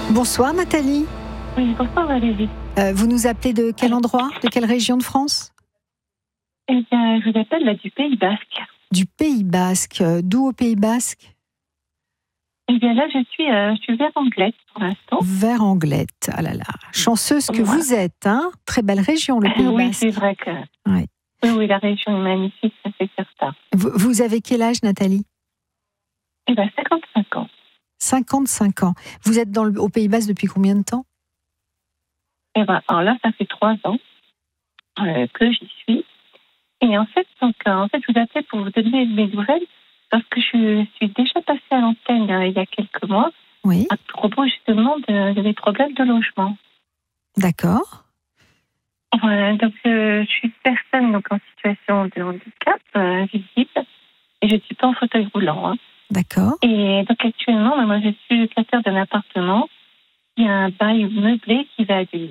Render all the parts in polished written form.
Bonsoir Nathalie. Oui, bonsoir Valérie. Vous nous appelez de quel endroit? De quelle région de France? Eh bien, je vous appelle là du Pays Basque. Du Pays Basque. D'où au Pays Basque? Eh bien là, je suis vers Anglette pour l'instant. Vers Anglette. Ah là là. Chanceuse que vous êtes, hein? Très belle région, le Pays Oui, Basque. c'est vrai que... Ouais. Oui, la région est magnifique, ça c'est certain. Vous avez quel âge, Nathalie? Eh bien, 55 ans. 55 ans. Vous êtes au Pays Basque depuis combien de temps? Eh bien, alors là, ça fait 3 ans que j'y suis. Et en fait, je vous appelle pour vous donner mes nouvelles parce que je suis déjà passée à l'antenne il y a quelques mois. Oui. À propos justement de mes problèmes de logement. D'accord. Voilà, donc je suis personne donc, en situation de handicap visible et je ne suis pas en fauteuil roulant. Hein. D'accord. Et donc actuellement, moi je suis locataire d'un appartement. Il y a un bail meublé qui va du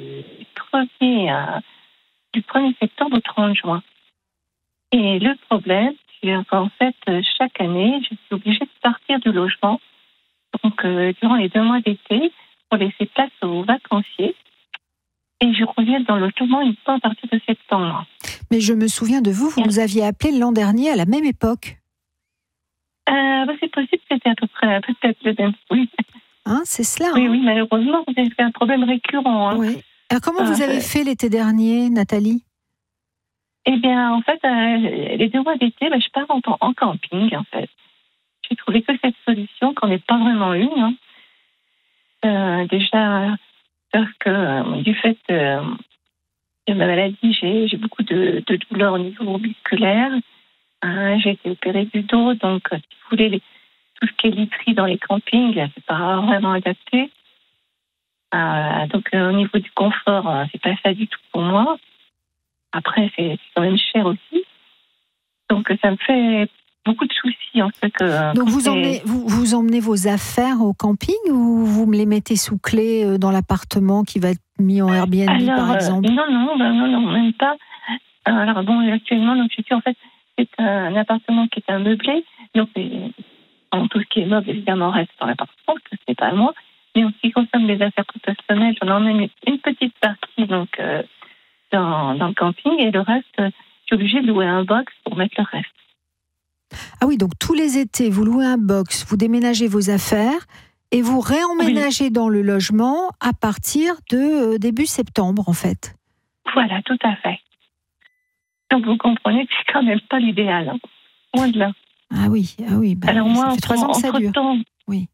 1er septembre au 30 juin. Et le problème, c'est qu'en fait, chaque année, je suis obligée de partir du logement. Donc, durant les 2 mois d'été, pour laisser place aux vacanciers. Et je reviens dans le logement une fois à partir de septembre. Mais je me souviens de vous nous aviez appelé l'an dernier à la même époque. C'est possible, c'était à peu près peut-être le même. Oui, Hein, c'est cela. oui, hein? oui, malheureusement, vous avez fait un problème récurrent. Hein. Oui. Alors, comment vous avez fait l'été dernier, Nathalie? Eh bien, en fait, les 2 mois d'été, je pars en camping, en fait. J'ai trouvé que cette solution, qu'on n'est pas vraiment une. Hein. Déjà, parce que du fait de ma maladie, j'ai beaucoup de douleurs au niveau musculaire. J'ai été opérée du dos, donc si vous voulez, tout ce qui est literie dans les campings, c'est pas vraiment adapté. Donc au niveau du confort, c'est pas ça du tout pour moi. Après, c'est quand même cher aussi. Donc ça me fait beaucoup de soucis en fait. Donc vous emmenez vos affaires au camping ou vous me les mettez sous clé dans l'appartement qui va être mis en Airbnb par exemple? Non, même pas. Alors bon, actuellement, donc je suis en fait, c'est un appartement qui est un meublé. Donc tout ce qui est meuble évidemment reste dans l'appartement parce que c'est pas à moi. Mais en ce qui concerne les affaires personnelles, j'en emmène une petite partie donc dans le camping et le reste, je suis obligée de louer un box pour mettre le reste. Ah oui, donc tous les étés, vous louez un box, vous déménagez vos affaires et vous réemménagez dans le logement à partir de début septembre, en fait. Voilà, tout à fait. Donc vous comprenez que c'est quand même pas l'idéal. Hein. Loin de là. Ah oui. Alors moi, ça fait 3 ans que ça dure. Oui.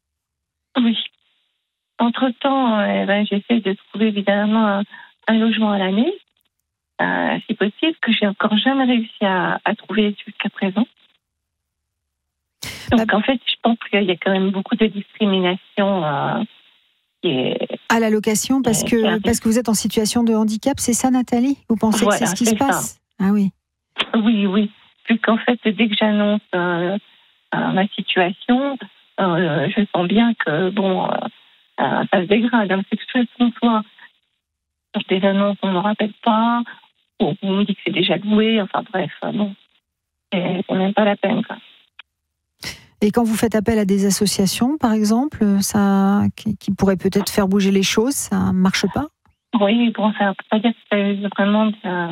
Entre-temps, j'essaie de trouver évidemment un logement à l'année. C'est possible que j'ai encore jamais réussi à trouver jusqu'à présent. Donc en fait, je pense qu'il y a quand même beaucoup de discrimination à la location parce que vous êtes en situation de handicap, c'est ça Nathalie? Vous pensez que c'est ce qui se passe? Ah oui. Oui. Vu qu'en fait, dès que j'annonce ma situation, je sens bien que ça se dégrade. Donc, de toute façon, soit sur des annonces, on ne me rappelle pas, ou on me dit que c'est déjà loué. Enfin bref, non, c'est même pas la peine. Quoi. Et quand vous faites appel à des associations, par exemple, qui pourraient peut-être faire bouger les choses, ça ne marche pas? Oui, bon, ça ne peut pas dire que c'est vraiment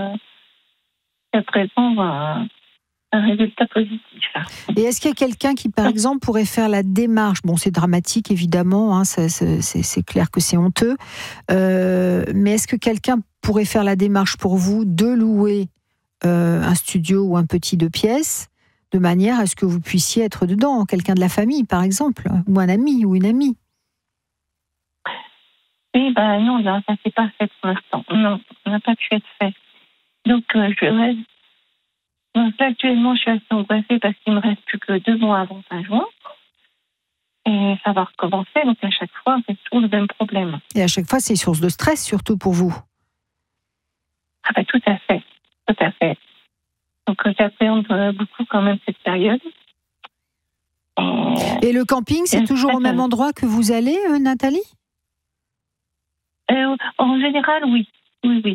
à présent un résultat positif. Et est-ce qu'il y a quelqu'un qui, par exemple, pourrait faire la démarche? Bon, c'est dramatique, évidemment, hein, c'est clair que c'est honteux, mais est-ce que quelqu'un pourrait faire la démarche pour vous de louer un studio ou un petit 2 pièces de manière à ce que vous puissiez être dedans, quelqu'un de la famille, par exemple, ou un ami ou une amie? Oui, non, là, ça ne s'est pas fait pour l'instant. Non, ça n'a pas pu être fait. Donc, je reste. Donc, là, actuellement, je suis assez angoissée parce qu'il me reste plus que 2 mois avant fin juin. Et ça va recommencer. Donc, à chaque fois, c'est toujours le même problème. Et à chaque fois, c'est une source de stress, surtout pour vous. Tout à fait. Tout à fait. Donc, j'appréhende beaucoup quand même cette période. Et le camping, c'est toujours au même endroit que vous allez, Nathalie? En général, oui. Oui.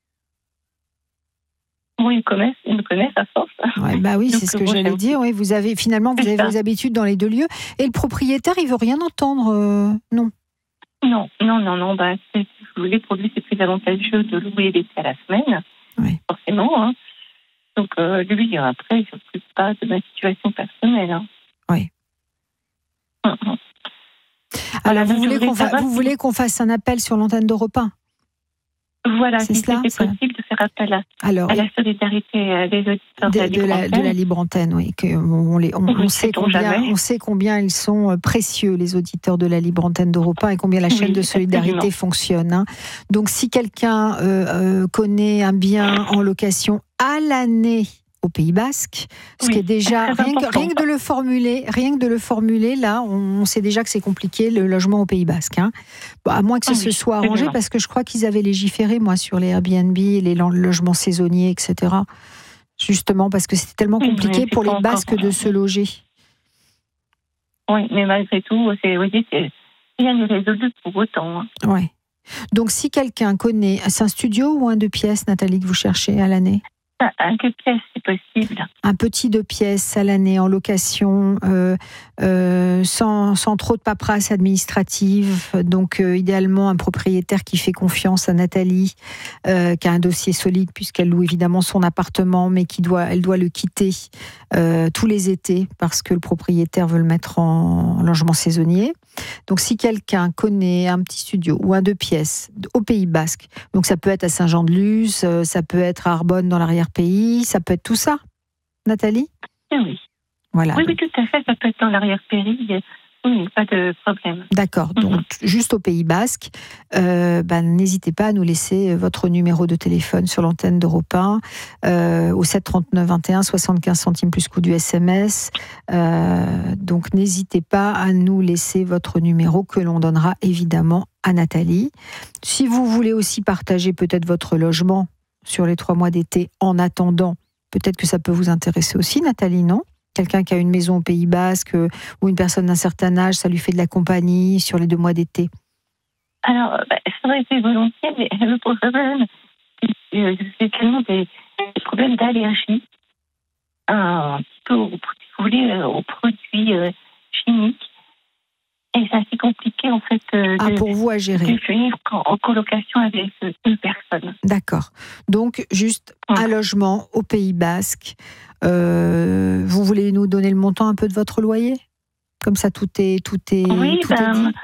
Bon, ils me connaissent à force. Ouais, oui, c'est ce que j'allais dire. Oui, vous avez vos habitudes dans les 2 lieux. Et le propriétaire, il veut rien entendre, non? Non. Si vous voulez, pour lui, c'est plus avantageux de louer l'été à la semaine, Oui. forcément. Hein. Donc, lui, après, il ne s'occupe pas de ma situation personnelle. Hein. Oui. Mm-hmm. Alors, vous voulez qu'on fasse un appel sur l'antenne d'Europe 1? Voilà, c'est si cela, c'était possible de faire appel à la solidarité des auditeurs de la libre antenne, oui. On sait combien ils sont précieux, les auditeurs de la libre antenne d'Europe 1, et combien la chaîne de solidarité fonctionne. Hein. Donc, si quelqu'un connaît un bien en location à l'année au Pays Basque, ce qui est déjà rien que de le formuler, là, on sait déjà que c'est compliqué le logement au Pays Basque. Hein. Bon, à moins que ça se soit arrangé, parce que je crois qu'ils avaient légiféré, moi, sur les Airbnb, les logements saisonniers, etc. Justement parce que c'était tellement compliqué pour les Basques de se loger. Oui, mais malgré tout, rien ne résolu pour autant. Hein. Oui. Donc, si quelqu'un connaît, c'est un studio ou un 2 pièces, Nathalie, que vous cherchez à l'année? Un 2 pièces, c'est possible. Un petit 2 pièces à l'année en location, sans trop de paperasse administrative. Donc, idéalement, un propriétaire qui fait confiance à Nathalie, qui a un dossier solide, puisqu'elle loue évidemment son appartement, mais elle doit le quitter tous les étés, parce que le propriétaire veut le mettre en logement saisonnier. Donc, si quelqu'un connaît un petit studio ou un 2 pièces au Pays Basque, donc ça peut être à Saint-Jean-de-Luz, ça peut être à Arbonne dans l'arrière-pays, ça peut être tout ça, Nathalie? Oui. Voilà. Oui, tout à fait, ça peut être dans l'arrière-pays. Oui, pas de problème. D'accord, donc juste au Pays Basque, n'hésitez pas à nous laisser votre numéro de téléphone sur l'antenne d'Europe 1 au 7 39 21, 75 centimes plus coût du SMS. Donc n'hésitez pas à nous laisser votre numéro que l'on donnera évidemment à Nathalie. Si vous voulez aussi partager peut-être votre logement sur les 3 mois d'été en attendant, peut-être que ça peut vous intéresser aussi, Nathalie, non ? Quelqu'un qui a une maison au Pays Basque ou une personne d'un certain âge, ça lui fait de la compagnie sur les 2 mois d'été? Alors, ça aurait été volontiers, mais le problème, c'est tellement des problèmes d'allergie, un petit peu, si vous voulez, aux produits chimiques. Et c'est assez compliqué, en fait, pour vous à gérer. De vivre en colocation avec 2 personnes. D'accord. Donc, juste un logement au Pays Basque. Vous voulez nous donner le montant un peu de votre loyer? Comme ça, tout est oui, tout est dit.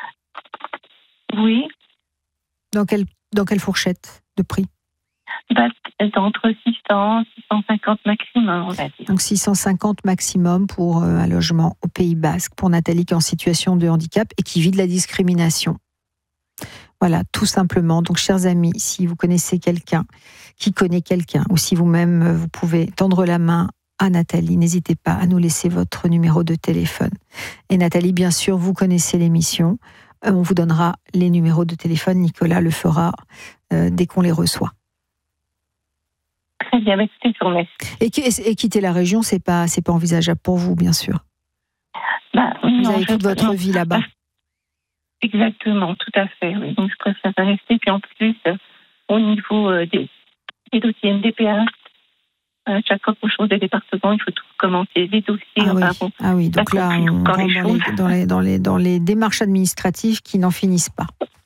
Oui. Dans quelle fourchette de prix? Entre 600 650 maximum, on va dire. Donc 650 maximum pour un logement au Pays Basque, pour Nathalie qui est en situation de handicap et qui vit de la discrimination. Voilà, tout simplement. Donc, chers amis, si vous connaissez quelqu'un qui connaît quelqu'un, ou si vous-même, vous pouvez tendre la main à Nathalie, n'hésitez pas à nous laisser votre numéro de téléphone. Et Nathalie, bien sûr, vous connaissez l'émission. On vous donnera les numéros de téléphone. Nicolas le fera dès qu'on les reçoit. Très bien, écoutez, je vous remercie. Et quitter la région, c'est pas envisageable pour vous, bien sûr. Vous avez toute votre vie là-bas. Exactement, tout à fait. Oui. Donc je préfère rester. Puis en plus, au niveau des dossiers MDPH, chaque fois qu'on change de département, il faut tout commencer, les dossiers. Ah oui, donc là, on rentre dans les démarches administratives qui n'en finissent pas.